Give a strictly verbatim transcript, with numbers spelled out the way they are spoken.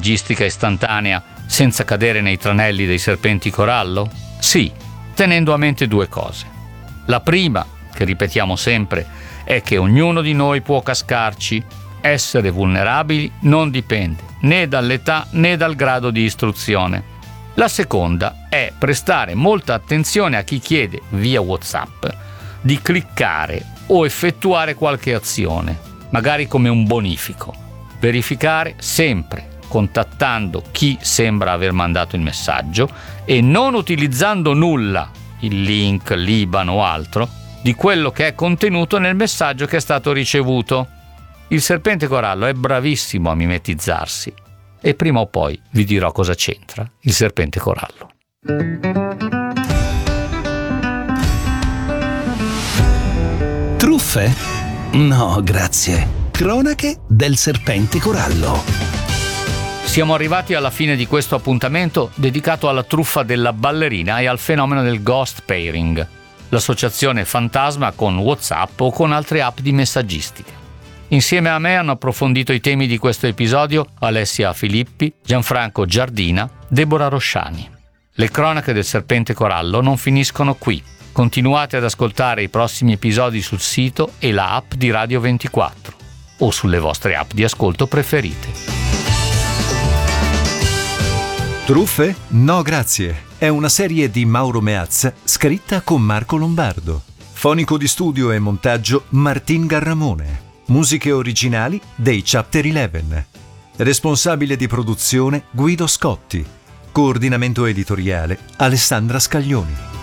messaggistica istantanea senza cadere nei tranelli dei serpenti corallo? Sì, tenendo a mente due cose. La prima, che ripetiamo sempre, è che ognuno di noi può cascarci. Essere vulnerabili non dipende né dall'età né dal grado di istruzione. La seconda è prestare molta attenzione a chi chiede via WhatsApp di cliccare o effettuare qualche azione, magari come un bonifico. Verificare sempre contattando chi sembra aver mandato il messaggio e non utilizzando nulla, il link, l'I B A N o altro, di quello che è contenuto nel messaggio che è stato ricevuto. Il serpente corallo è bravissimo a mimetizzarsi e prima o poi vi dirò cosa c'entra il serpente corallo. Truffe? No, grazie. Cronache del serpente corallo. Siamo arrivati alla fine di questo appuntamento dedicato alla truffa della ballerina e al fenomeno del ghost pairing, l'associazione fantasma con WhatsApp o con altre app di messaggistica. Insieme a me hanno approfondito i temi di questo episodio Alessia Filippi, Gianfranco Giardina, Deborah Rosciani. Le cronache del serpente corallo non finiscono qui. Continuate ad ascoltare i prossimi episodi sul sito e la app di Radio ventiquattro o sulle vostre app di ascolto preferite. Truffe? No, grazie. È una serie di Mauro Meazza scritta con Marco Lombardo. Fonico di studio e montaggio Martin Garramone. Musiche originali dei Chapter Eleven. Responsabile di produzione Guido Scotti. Coordinamento editoriale Alessandra Scaglioni.